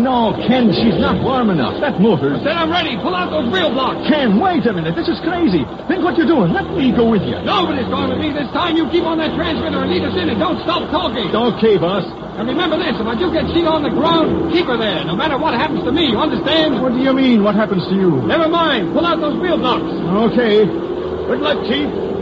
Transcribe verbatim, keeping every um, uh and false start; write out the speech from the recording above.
no, Ken, she's not warm enough. That motor... Then I'm ready. Pull out those wheel blocks. Ken, wait a minute. This is crazy. Think what you're doing. Let me go with you. Nobody's going with me this time. You keep on that transmitter and lead us in and don't stop talking. Okay, boss. And remember this, if I do get Sheila on the ground, keep her there, no matter what happens to me, you understand? What do you mean, what happens to you? Never mind. Pull out those wheel blocks. Okay. Good luck, Chief.